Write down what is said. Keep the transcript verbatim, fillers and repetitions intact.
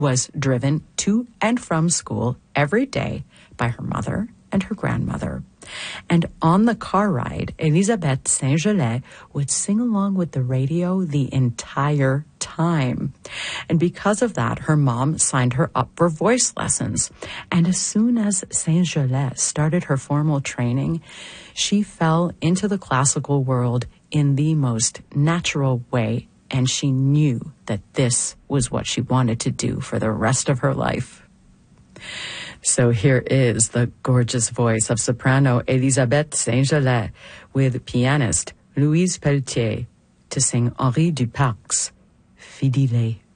was driven to and from school every day by her mother and her grandmother. And on the car ride, Elisabeth Saint-Gelais would sing along with the radio the entire time. And because of that, her mom signed her up for voice lessons. And as soon as Saint-Gelais started her formal training, she fell into the classical world in the most natural way. And she knew that this was what she wanted to do for the rest of her life. So here is the gorgeous voice of soprano Elisabeth Saint-Gelais with pianist Louise Pelletier to sing Henri Duparc's Fidèle.